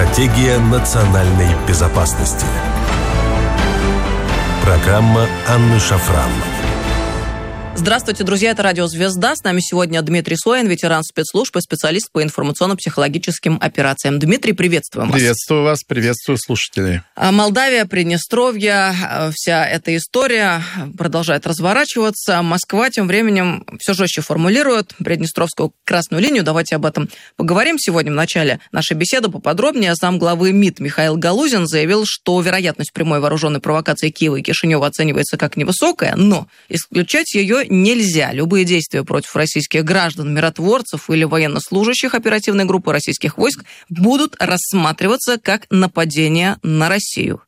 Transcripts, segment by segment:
Стратегия национальной безопасности. Программа Анны Шафран. Здравствуйте, друзья, это Радио Звезда. С нами сегодня Дмитрий Соин, ветеран спецслужб и специалист по информационно-психологическим операциям. Дмитрий, приветствуем вас. Приветствую вас, приветствую слушателей. Молдавия, Приднестровье, вся эта история продолжает разворачиваться. Москва тем временем все жестче формулирует Приднестровскую красную линию. Давайте об этом поговорим сегодня в начале нашей беседы поподробнее. Замглавы МИД Михаил Галузин заявил, что вероятность прямой вооруженной провокации Киева и Кишинева оценивается как невысокая, но исключать ее нельзя. Любые действия против российских граждан, миротворцев или военнослужащих оперативной группы российских войск будут рассматриваться как нападение на Россию.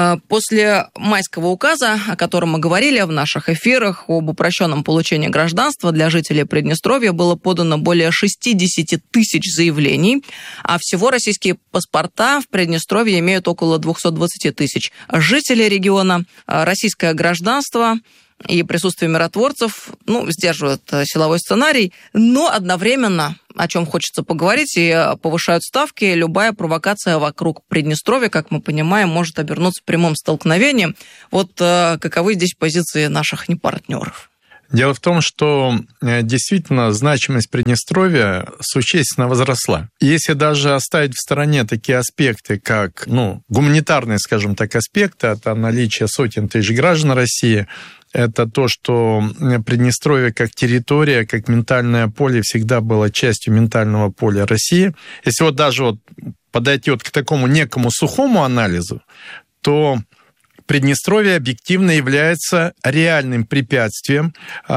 После майского указа, о котором мы говорили в наших эфирах, об упрощенном получении гражданства для жителей Приднестровья было подано более 60 тысяч заявлений, а всего российские паспорта в Приднестровье имеют около 220 тысяч жителей региона. Российское гражданство и присутствие миротворцев, сдерживают силовой сценарий, но одновременно, о чем хочется поговорить, и повышают ставки, любая провокация вокруг Приднестровья, как мы понимаем, может обернуться прямым столкновением. Вот каковы здесь позиции наших непартнеров? Дело в том, что действительно значимость Приднестровья существенно возросла. Если даже оставить в стороне такие аспекты, как гуманитарные, скажем так, аспекты, это наличие сотен тысяч граждан России, это то, что Приднестровье как территория, как ментальное поле всегда было частью ментального поля России. Если даже подойти к такому некому сухому анализу, то Приднестровье объективно является реальным препятствием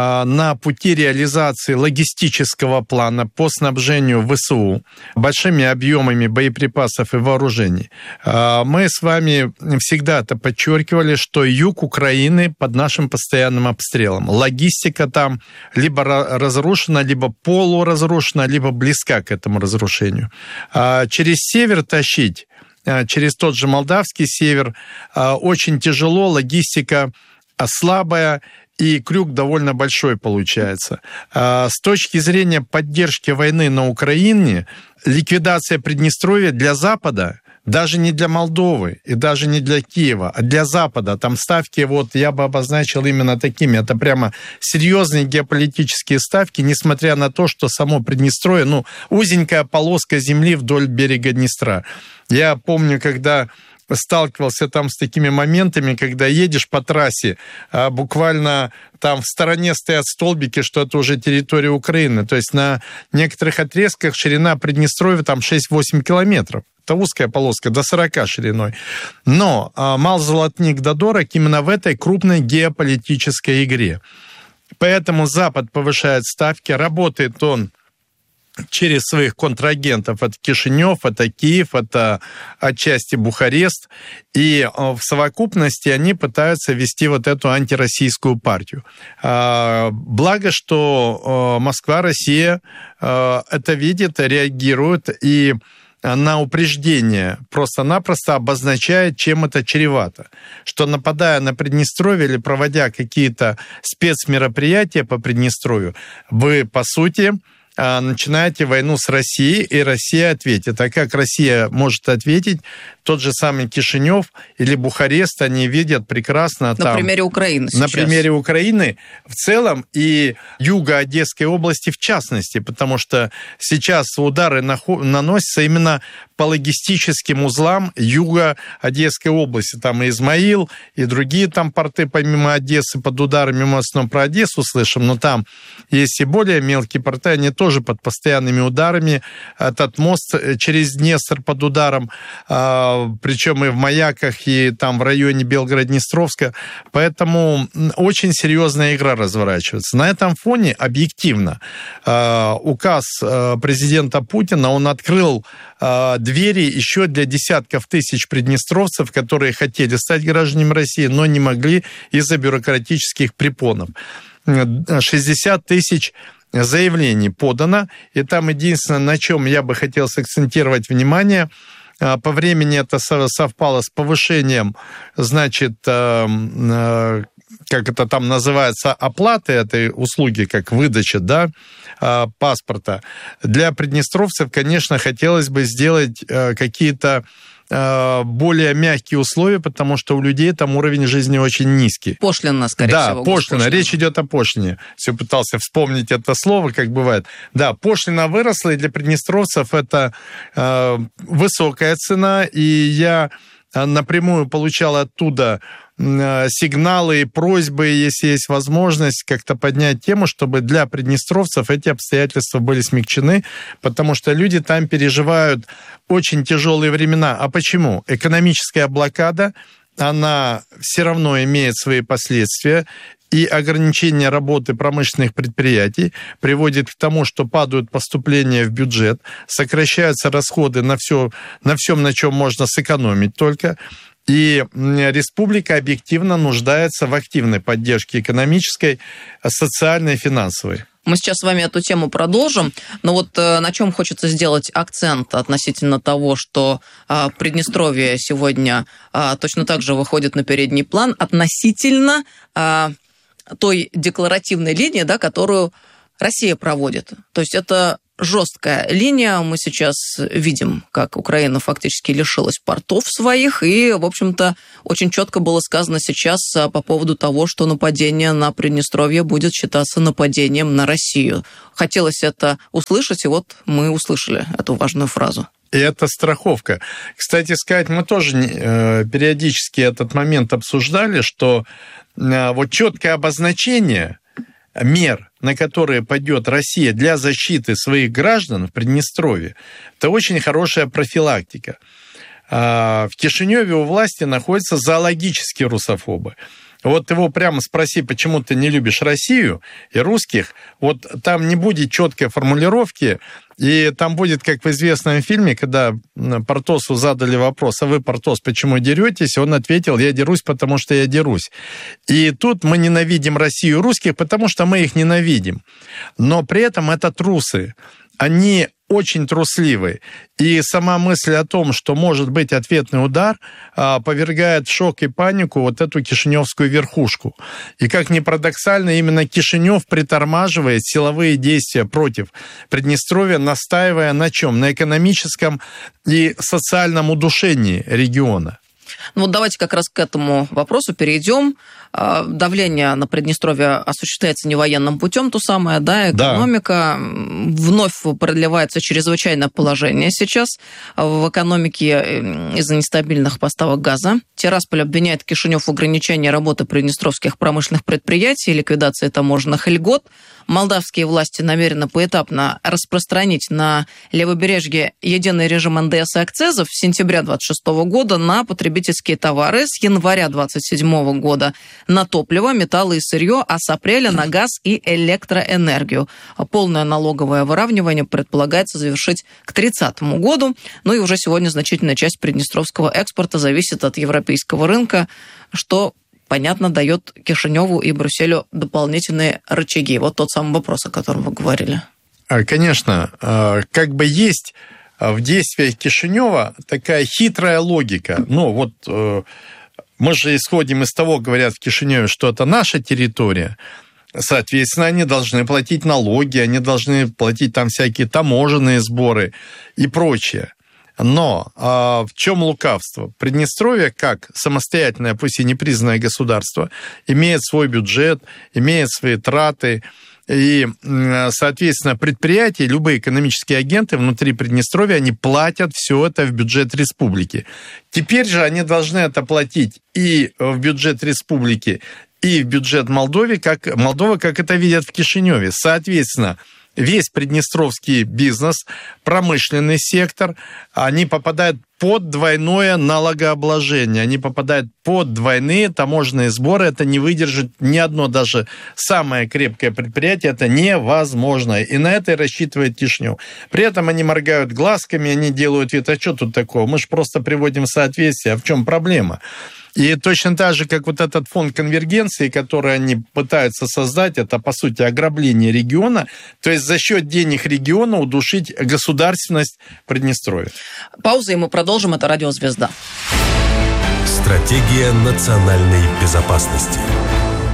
на пути реализации логистического плана по снабжению ВСУ большими объемами боеприпасов и вооружений. Мы с вами всегда это подчеркивали, что юг Украины под нашим постоянным обстрелом. Логистика там либо разрушена, либо полуразрушена, либо близка к этому разрушению. Через север тащить, через тот же молдавский север, очень тяжело, логистика слабая, и крюк довольно большой получается. С точки зрения поддержки войны на Украине, ликвидация Приднестровья для Запада, даже не для Молдовы и даже не для Киева, а для Запада. Там ставки, я бы обозначил именно такими. Это прямо серьезные геополитические ставки, несмотря на то, что само Приднестровье, узенькая полоска земли вдоль берега Днестра. Я помню, когда сталкивался там с такими моментами, когда едешь по трассе, а буквально там в стороне стоят столбики, что это уже территория Украины. То есть на некоторых отрезках ширина Приднестровья там 6-8 километров. Это узкая полоска, до 40 шириной. Но мал золотник да дорог именно в этой крупной геополитической игре. Поэтому Запад повышает ставки, работает он через своих контрагентов. Это Кишинев, это Киев, это отчасти Бухарест. И в совокупности они пытаются вести эту антироссийскую партию. Благо, что Москва, Россия это видит, реагирует и на упреждение просто-напросто обозначает, чем это чревато. Что, нападая на Приднестровье или проводя какие-то спецмероприятия по Приднестровью, вы, по сути, начинаете войну с Россией, и Россия ответит. А как Россия может ответить? Тот же самый Кишинев или Бухарест, они видят прекрасно на примере Украины сейчас. На примере Украины в целом и юга Одесской области в частности, потому что сейчас удары наносятся именно по логистическим узлам юга Одесской области. Там и Измаил, и другие там порты помимо Одессы под ударами. Мы в основном про Одессу слышим, но там есть и более мелкие порты, они тоже под постоянными ударами. Этот мост через Днестр под ударом, причем и в Маяках, и там в районе Белгород-Днестровска. Поэтому очень серьезная игра разворачивается. На этом фоне объективно указ президента Путина, он открыл двери еще для десятков тысяч приднестровцев, которые хотели стать гражданами России, но не могли из-за бюрократических препонов. 60 тысяч заявлений подано, и там единственное, на чем я бы хотел сакцентировать внимание, по времени это совпало с повышением, как это там называется, оплаты этой услуги, как выдача, да, паспорта, для приднестровцев, конечно, хотелось бы сделать какие-то более мягкие условия, потому что у людей там уровень жизни очень низкий. Пошлина, скорее всего. Да, пошлина. Речь идет о пошлине. Все пытался вспомнить это слово, как бывает. Да, пошлина выросла, и для приднестровцев это высокая цена, и я напрямую получал оттуда сигналы и просьбы, если есть возможность, как-то поднять тему, чтобы для приднестровцев эти обстоятельства были смягчены, потому что люди там переживают очень тяжелые времена. А почему? Экономическая блокада, она все равно имеет свои последствия, и ограничение работы промышленных предприятий приводит к тому, что падают поступления в бюджет, сокращаются расходы на всем, на чем можно сэкономить только. И республика объективно нуждается в активной поддержке экономической, социальной и финансовой. Мы сейчас с вами эту тему продолжим, но вот на чем хочется сделать акцент относительно того, что Приднестровье сегодня точно так же выходит на передний план относительно той декларативной линии, да, которую Россия проводит. То есть это жесткая линия. Мы сейчас видим, как Украина фактически лишилась портов своих, и, в общем-то, очень четко было сказано сейчас по поводу того, что нападение на Приднестровье будет считаться нападением на Россию. Хотелось это услышать, и вот мы услышали эту важную фразу. И это страховка. Кстати сказать, мы тоже периодически этот момент обсуждали, что вот четкое обозначение мер, на которые пойдет Россия для защиты своих граждан в Приднестровье, это очень хорошая профилактика. В Кишиневе у власти находятся зоологические русофобы. Вот его прямо спроси, почему ты не любишь Россию и русских, вот там не будет четкой формулировки, и там будет, как в известном фильме, когда Портосу задали вопрос: а вы, Портос, почему деретесь? Он ответил: я дерусь, потому что я дерусь. И тут мы ненавидим Россию и русских, потому что мы их ненавидим. Но при этом это трусы. Они очень трусливы. И сама мысль о том, что может быть ответный удар, повергает в шок и панику вот эту кишиневскую верхушку. И как ни парадоксально, именно Кишинев притормаживает силовые действия против Приднестровья, настаивая на чем? На экономическом и социальном удушении региона. Ну вот давайте как раз к этому вопросу перейдем. Давление на Приднестровье осуществляется не военным путем, то самое, да, экономика. Да. Вновь продлевается чрезвычайное положение сейчас в экономике из-за нестабильных поставок газа. Тирасполь обвиняет Кишинев в ограничении работы приднестровских промышленных предприятий, ликвидации таможенных льгот. Молдавские власти намерены поэтапно распространить на левобережье единый режим НДС и акцизов с сентября 2026 года на потребительские товары, с января 2027 года на топливо, металлы и сырье, а с апреля на газ и электроэнергию. Полное налоговое выравнивание предполагается завершить к 2030 году. Ну и уже сегодня значительная часть приднестровского экспорта зависит от европейского рынка, что, понятно, дает Кишиневу и Брюсселю дополнительные рычаги. Вот тот самый вопрос, о котором вы говорили. Конечно, как бы есть в действиях Кишинева такая хитрая логика. Ну вот мы же исходим из того, говорят в Кишиневе, что это наша территория. Соответственно, они должны платить налоги, они должны платить там всякие таможенные сборы и прочее. Но в чем лукавство? Приднестровье, как самостоятельное, пусть и непризнанное государство, имеет свой бюджет, имеет свои траты. И, соответственно, предприятия, любые экономические агенты внутри Приднестровья, они платят все это в бюджет республики. Теперь же они должны это платить и в бюджет республики, и в бюджет Молдовы, как это видят в Кишиневе. Соответственно, весь приднестровский бизнес, промышленный сектор, они попадают под двойное налогообложение, они попадают под двойные таможенные сборы. Это не выдержит ни одно даже самое крепкое предприятие, это невозможно. И на это и рассчитывает Кишинев. При этом они моргают глазками, они делают вид: а что тут такого? Мы же просто приводим в соответствие. А в чем проблема? И точно так же, как вот этот фонд конвергенции, который они пытаются создать, это, по сути, ограбление региона, то есть за счет денег региона удушить государственность Приднестровья. Пауза, и мы продолжим. Это «Радио Звезда». Стратегия национальной безопасности.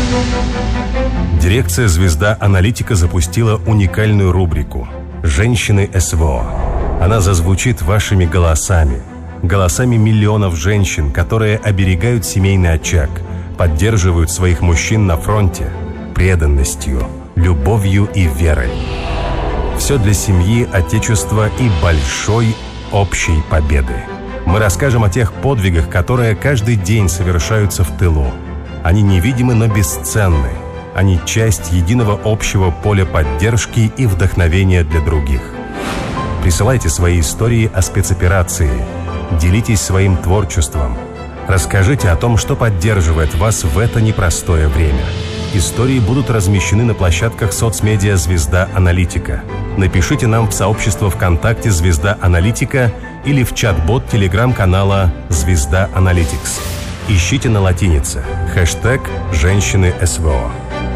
Дирекция «Звезда Аналитика» запустила уникальную рубрику «Женщины СВО». Она зазвучит вашими голосами, голосами миллионов женщин, которые оберегают семейный очаг, поддерживают своих мужчин на фронте преданностью, любовью и верой. Все для семьи, отечества и большой общей победы. Мы расскажем о тех подвигах, которые каждый день совершаются в тылу. Они невидимы, но бесценны. Они часть единого общего поля поддержки и вдохновения для других. Присылайте свои истории о спецоперации. Делитесь своим творчеством. Расскажите о том, что поддерживает вас в это непростое время. Истории будут размещены на площадках соцмедиа «Звезда Аналитика». Напишите нам в сообщество ВКонтакте «Звезда Аналитика» или в чат-бот телеграм-канала «Звезда Аналитикс». Ищите на латинице хэштег «Женщины СВО».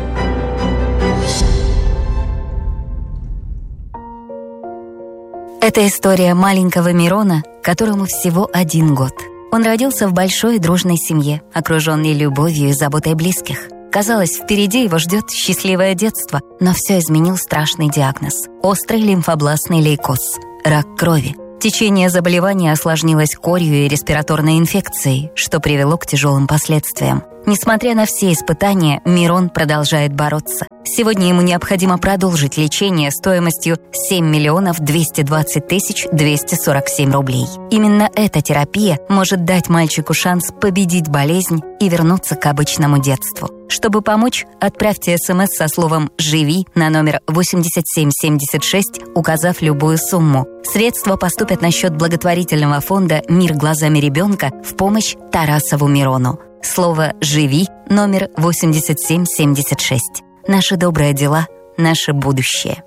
Это история маленького Мирона, которому всего 1 год. Он родился в большой дружной семье, окруженный любовью и заботой близких. Казалось, впереди его ждет счастливое детство, но все изменил страшный диагноз – острый лимфобластный лейкоз – рак крови. Течение заболевания осложнилось корью и респираторной инфекцией, что привело к тяжелым последствиям. Несмотря на все испытания, Мирон продолжает бороться. Сегодня ему необходимо продолжить лечение стоимостью 7 220 247 рублей. Именно эта терапия может дать мальчику шанс победить болезнь и вернуться к обычному детству. Чтобы помочь, отправьте СМС со словом «Живи» на номер 8776, указав любую сумму. Средства поступят на счет благотворительного фонда «Мир глазами ребенка» в помощь Тарасову Мирону. Слово «Живи» номер 8776. Наши добрые дела, наше будущее.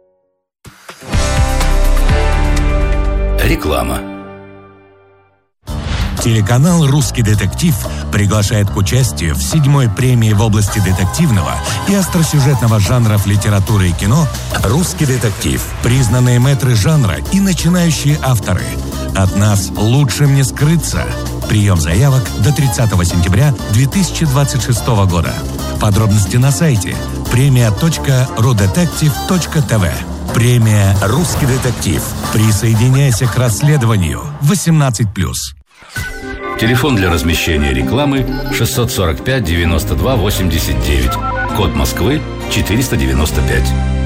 Реклама. Телеканал «Русский детектив» приглашает к участию в 7-й премии в области детективного и остросюжетного жанров литературы и кино «Русский детектив». Признанные мэтры жанра и начинающие авторы. От нас лучшим не скрыться. Прием заявок до 30 сентября 2026 года. Подробности на сайте premia.rudetective.tv. Премия «Русский детектив». Присоединяйся к расследованию 18+. Телефон для размещения рекламы 645 92 89. Код Москвы 495.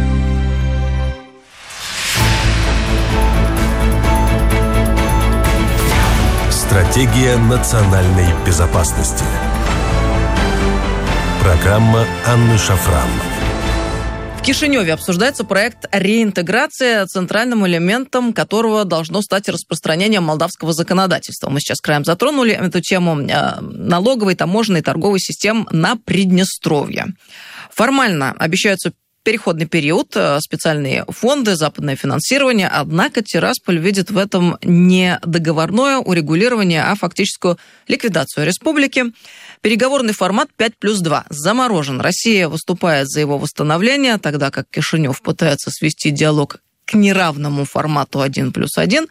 Стратегия национальной безопасности. Программа Анны Шафран. В Кишиневе обсуждается проект реинтеграции, центральным элементом которого должно стать распространение молдавского законодательства. Мы сейчас краем затронули эту тему налоговой, таможенной, торговой систем на Приднестровье. Формально обещаются переходный период, специальные фонды, западное финансирование, однако Тирасполь видит в этом не договорное урегулирование, а фактическую ликвидацию республики. Переговорный формат 5+2 заморожен. Россия выступает за его восстановление, тогда как Кишинев пытается свести диалог к неравному формату 1+1.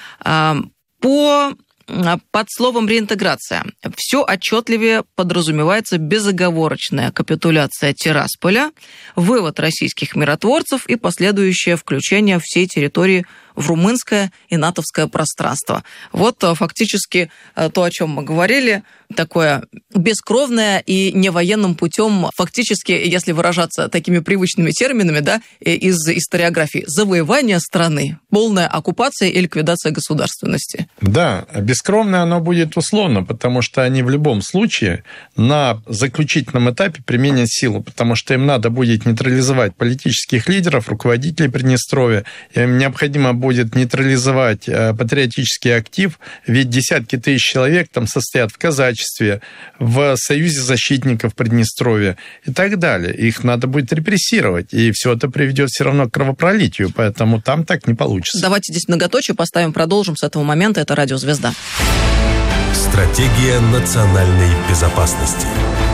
Под словом «реинтеграция» все отчетливее подразумевается безоговорочная капитуляция Тирасполя, вывод российских миротворцев и последующее включение всей территории в румынское и натовское пространство. Вот фактически то, о чем мы говорили, такое бескровное и не военным путем, фактически, если выражаться такими привычными терминами, да, из историографии, завоевание страны, полная оккупация и ликвидация государственности. Да, бескровное оно будет условно, потому что они в любом случае на заключительном этапе применят силу, потому что им надо будет нейтрализовать политических лидеров, руководителей Приднестровья, им необходимо будет нейтрализовать патриотический актив, ведь десятки тысяч человек там состоят в казачестве, в Союзе защитников Приднестровья и так далее. Их надо будет репрессировать, и все это приведет все равно к кровопролитию, поэтому там так не получится. Давайте здесь многоточие поставим, продолжим с этого момента. Это «Радио Звезда». Стратегия национальной безопасности.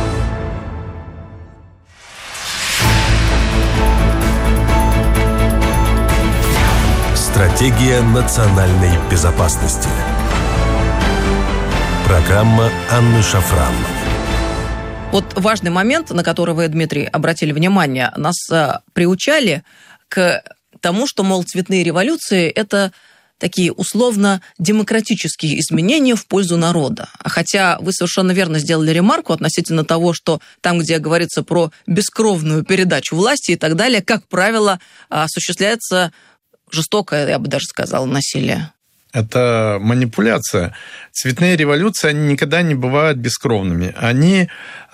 Стратегия национальной безопасности. Программа Анны Шафран. Вот важный момент, на который вы, Дмитрий, обратили внимание. Нас приучали к тому, что, мол, цветные революции – это такие условно-демократические изменения в пользу народа. Хотя вы совершенно верно сделали ремарку относительно того, что там, где говорится про бескровную передачу власти и так далее, как правило, осуществляется жестокое, я бы даже сказала, насилие. Это манипуляция. Цветные революции, они никогда не бывают бескровными. Они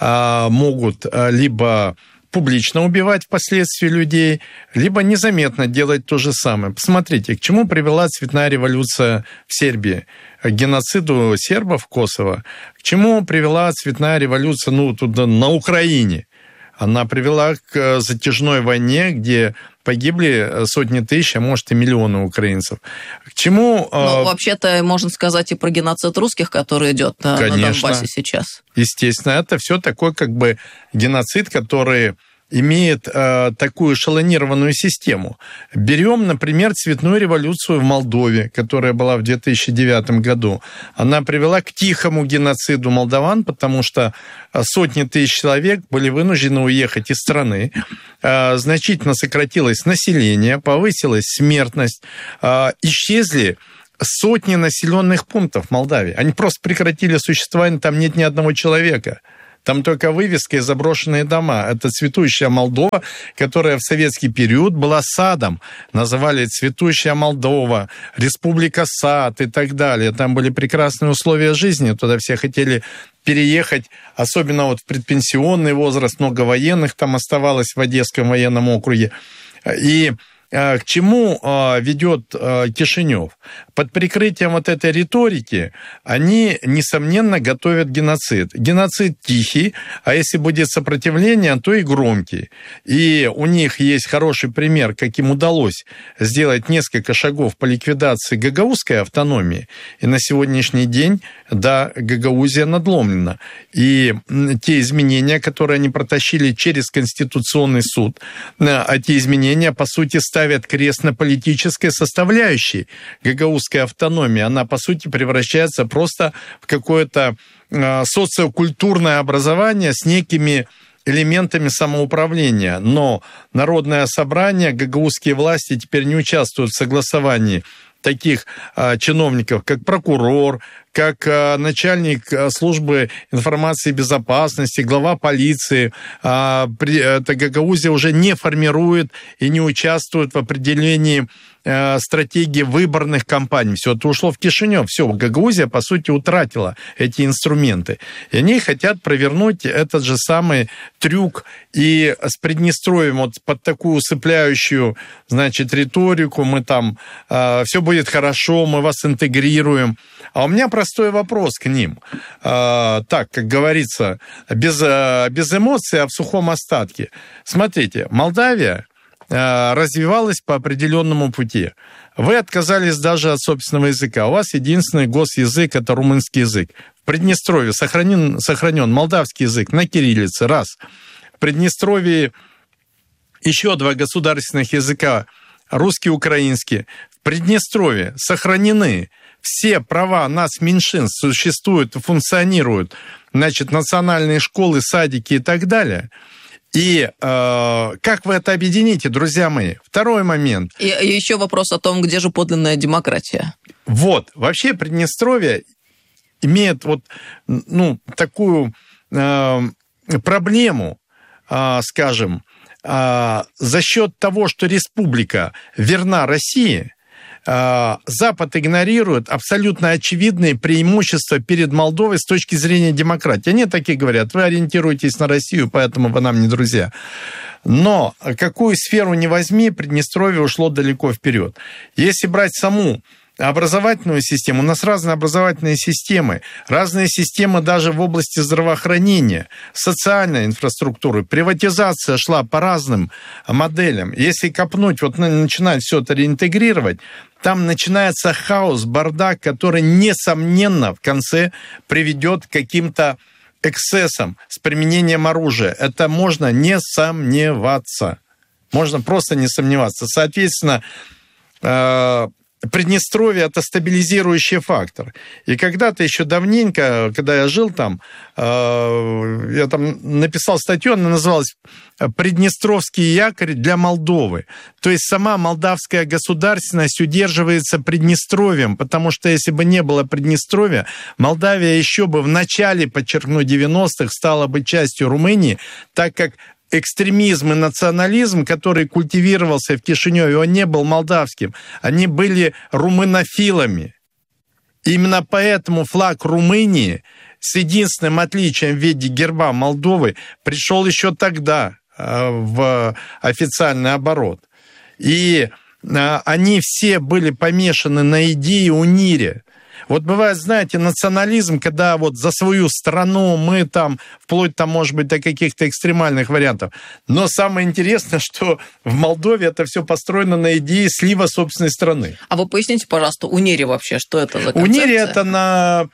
могут либо публично убивать впоследствии людей, либо незаметно делать то же самое. Посмотрите, к чему привела цветная революция в Сербии, к геноциду сербов в Косово, к чему привела цветная революция на Украине. Она привела к затяжной войне, где погибли сотни тысяч, а может и миллионы украинцев. К чему... вообще-то можно сказать и про геноцид русских, который идет на Донбассе сейчас. Естественно, это все такой как бы геноцид, который имеет такую эшелонированную систему. Берем, например, цветную революцию в Молдове, которая была в 2009 году. Она привела к тихому геноциду молдаван, потому что сотни тысяч человек были вынуждены уехать из страны. Значительно сократилось население, повысилась смертность, исчезли сотни населенных пунктов в Молдавии. Они просто прекратили существование, там нет ни одного человека. Там только вывеска и заброшенные дома. Это цветущая Молдова, которая в советский период была садом. Называли цветущая Молдова, республика сад и так далее. Там были прекрасные условия жизни. Туда все хотели переехать, особенно вот в предпенсионный возраст. Много военных там оставалось в Одесском военном округе. И к чему ведет Кишинев? Под прикрытием вот этой риторики они, несомненно, готовят геноцид. Геноцид тихий, а если будет сопротивление, то и громкий. И у них есть хороший пример, как им удалось сделать несколько шагов по ликвидации гагаузской автономии. И на сегодняшний день, да, Гагаузия надломлена. И те изменения, которые они протащили через Конституционный суд, те изменения, по сути, ставят крест на политической составляющей гагаузской автономии. Она, по сути, превращается просто в какое-то социокультурное образование с некими элементами самоуправления. Но Народное собрание, гагаузские власти теперь не участвуют в согласовании таких чиновников, как прокурор, как начальник службы информации и безопасности, глава полиции. Гагаузия уже не формирует и не участвует в определении стратегии выборных кампаний. Все это ушло в Кишинев. Все, Гагаузия, по сути, утратила эти инструменты. И они хотят провернуть этот же самый трюк и с Приднестровьем вот под такую усыпляющую, значит, риторику. Мы там, все будет хорошо, мы вас интегрируем. А у меня простой вопрос к ним. Так, как говорится, без эмоций, а в сухом остатке. Смотрите, Молдавия развивалась по определенному пути. Вы отказались даже от собственного языка. У вас единственный госязык – это румынский язык. В Приднестровье сохранен молдавский язык на кириллице, раз. В Приднестровье еще два государственных языка – русский и украинский. В Приднестровье сохранены все права нацменьшинств, существуют и функционируют, значит, национальные школы, садики и так далее. И как вы это объедините, друзья мои? Второй момент. И еще вопрос о том, где же подлинная демократия. Вот. Вообще Приднестровье имеет вот, такую проблему, скажем, за счет того, что республика верна России, Запад игнорирует абсолютно очевидные преимущества перед Молдовой с точки зрения демократии. Они такие говорят: вы ориентируетесь на Россию, поэтому вы нам не друзья. Но какую сферу ни возьми, Приднестровье ушло далеко вперед. Если брать саму образовательную систему, у нас разные образовательные системы, разные системы даже в области здравоохранения, социальной инфраструктуры, приватизация шла по разным моделям. Если копнуть, вот начинать все это реинтегрировать, там начинается хаос, бардак, который, несомненно, в конце приведет к каким-то эксцессам с применением оружия. Это можно не сомневаться. Можно просто не сомневаться. Соответственно, Приднестровье – это стабилизирующий фактор. И когда-то еще давненько, когда я жил там, я там написал статью, она называлась «Приднестровский якорь для Молдовы». То есть сама молдавская государственность удерживается Приднестровьем, потому что если бы не было Приднестровья, Молдавия еще бы в начале, подчеркну, 90-х стала бы частью Румынии, так как экстремизм и национализм, который культивировался в Кишиневе, он не был молдавским. Они были румынофилами. Именно поэтому флаг Румынии с единственным отличием в виде герба Молдовы пришел еще тогда в официальный оборот. И они все были помешаны на идее унире. Вот бывает, знаете, национализм, когда вот за свою страну мы там, вплоть там, может быть, до каких-то экстремальных вариантов. Но самое интересное, что в Молдове это все построено на идее слива собственной страны. А вы поясните, пожалуйста, унири вообще, что это за концепция? Унири это на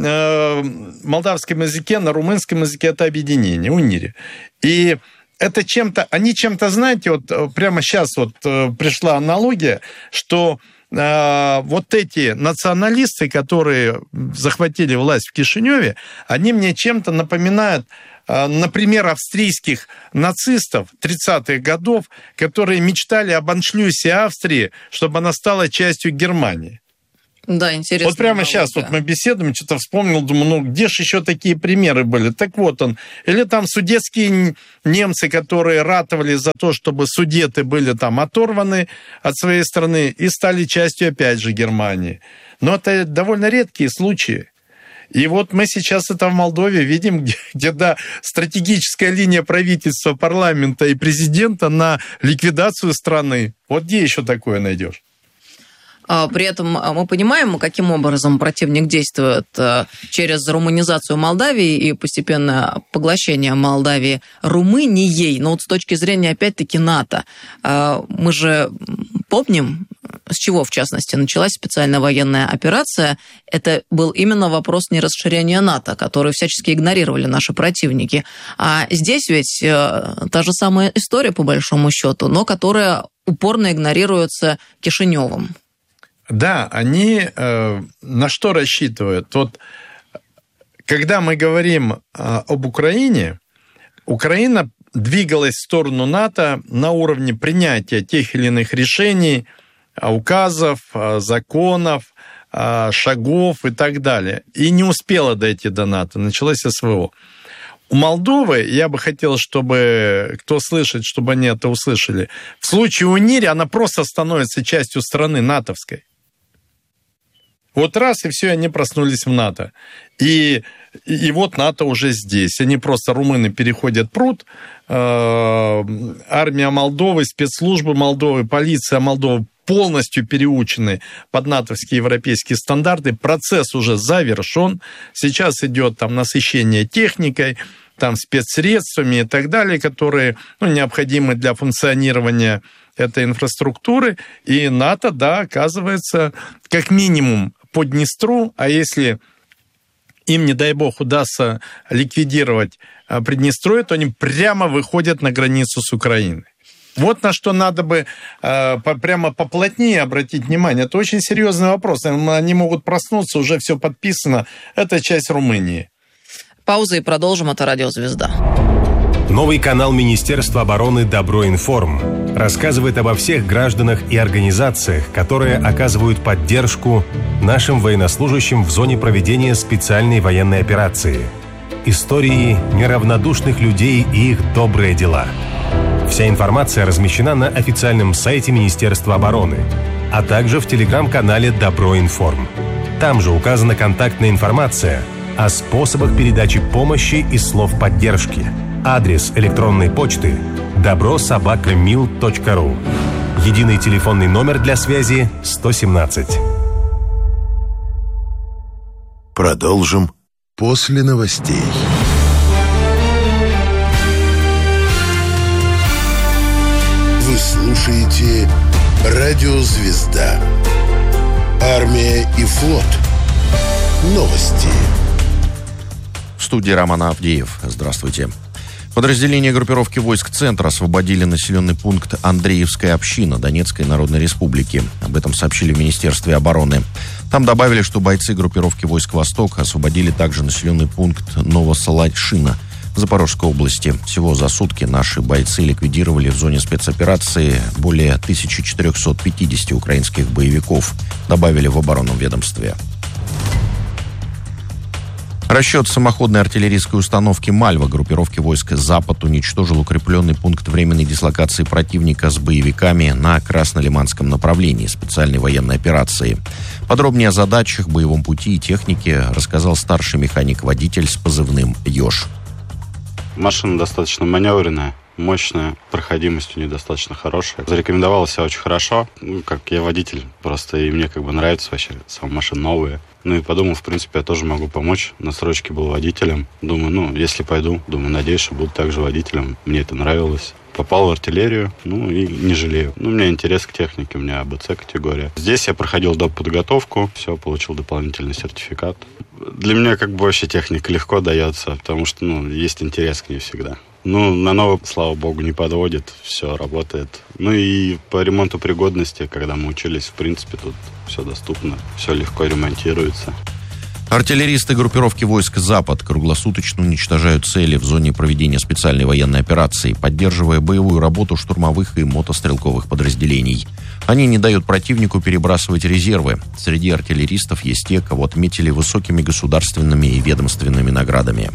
молдавском языке, на румынском языке это объединение, унири. И это чем-то, они чем-то, знаете, вот прямо сейчас вот пришла аналогия, что вот эти националисты, которые захватили власть в Кишиневе, они мне чем-то напоминают, например, австрийских нацистов 30-х годов, которые мечтали об аншлюсе Австрии, чтобы она стала частью Германии. Да, интересно. Вот прямо сейчас вот мы беседуем, что-то вспомнил, думаю, где же еще такие примеры были? Так вот он. Или там судетские немцы, которые ратовали за то, чтобы судеты были там оторваны от своей страны и стали частью, опять же, Германии. Но это довольно редкие случаи. И вот мы сейчас это в Молдове видим, где да, стратегическая линия правительства, парламента и президента на ликвидацию страны. Вот где еще такое найдешь? При этом мы понимаем, каким образом противник действует через румынизацию Молдавии и постепенное поглощение Молдавии Румынией. Но вот с точки зрения, опять-таки, НАТО, мы же помним, с чего, в частности, началась специальная военная операция. Это был именно вопрос нерасширения НАТО, который всячески игнорировали наши противники. А здесь ведь та же самая история, по большому счету, но которая упорно игнорируется Кишиневым. Да, они на что рассчитывают? Вот, когда мы говорим об Украине, Украина двигалась в сторону НАТО на уровне принятия тех или иных решений, указов, законов, шагов и так далее. И не успела дойти до НАТО, началось СВО. У Молдовы, я бы хотел, чтобы кто слышит, чтобы они это услышали, в случае унири она просто становится частью страны натовской. Вот раз, и все, они проснулись в НАТО. И вот НАТО уже здесь. Они просто, румыны переходят пруд, армия Молдовы, спецслужбы Молдовы, полиция Молдовы полностью переучены под натовские европейские стандарты. Процесс уже завершен. Сейчас идет там насыщение техникой, там спецсредствами и так далее, которые необходимы для функционирования этой инфраструктуры. И НАТО, да, оказывается, как минимум по Днестру, а если им, не дай бог, удастся ликвидировать Приднестровье, то они прямо выходят на границу с Украиной. Вот на что надо бы прямо поплотнее обратить внимание. Это очень серьезный вопрос. Они могут проснуться, уже все подписано. Это часть Румынии. Пауза и продолжим. Это «Радио Звезда». Новый канал Министерства обороны «Доброинформ» рассказывает обо всех гражданах и организациях, которые оказывают поддержку нашим военнослужащим в зоне проведения специальной военной операции. Истории неравнодушных людей и их добрые дела. Вся информация размещена на официальном сайте Министерства обороны, а также в телеграм-канале «Доброинформ». Там же указана контактная информация о способах передачи помощи и слов поддержки. Адрес электронной почты добро@mil.ru. Единый телефонный номер для связи 117. Продолжим после новостей. Вы слушаете «Радио Звезда». Армия и флот. Новости. В студии Роман Авдеев. Здравствуйте. Подразделения группировки войск «Центр» освободили населенный пункт Андреевская община Донецкой Народной Республики. Об этом сообщили в Министерстве обороны. Там добавили, что бойцы группировки войск «Восток» освободили также населенный пункт Новосолайшина Запорожской области. Всего за сутки наши бойцы ликвидировали в зоне спецоперации более 1450 украинских боевиков, добавили в оборонном ведомстве. Расчет самоходной артиллерийской установки «Мальва» группировки войск «Запад» уничтожил укрепленный пункт временной дислокации противника с боевиками на Краснолиманском направлении специальной военной операции. Подробнее о задачах, боевом пути и технике рассказал старший механик-водитель с позывным «Ёж». Машина достаточно маневренная, мощная, проходимость у нее достаточно хорошая. Зарекомендовала себя очень хорошо, как я водитель просто, и мне нравится вообще, сама машина новая. И подумал, в принципе, я тоже могу помочь. На срочке был водителем. Думаю, если пойду, надеюсь, что буду также водителем. Мне это нравилось. Попал в артиллерию, и не жалею. У меня интерес к технике, у меня АБЦ категория. Здесь я проходил доп-подготовку, все, получил дополнительный сертификат. Для меня вообще техника легко дается, потому что, есть интерес к ней всегда. На новое, слава богу, не подводит, все работает. И по ремонту пригодности, когда мы учились, в принципе, тут все доступно, все легко ремонтируется. Артиллеристы группировки войск «Запад» круглосуточно уничтожают цели в зоне проведения специальной военной операции, поддерживая боевую работу штурмовых и мотострелковых подразделений. Они не дают противнику перебрасывать резервы. Среди артиллеристов есть те, кого отметили высокими государственными и ведомственными наградами.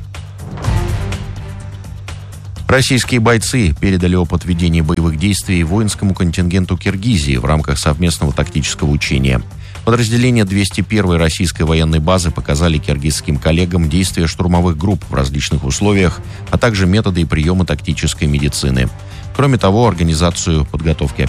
Российские бойцы передали опыт ведения боевых действий воинскому контингенту Киргизии в рамках совместного тактического учения. Подразделения 201-й российской военной базы показали киргизским коллегам действия штурмовых групп в различных условиях, а также методы и приемы тактической медицины. Кроме того, организацию подготовки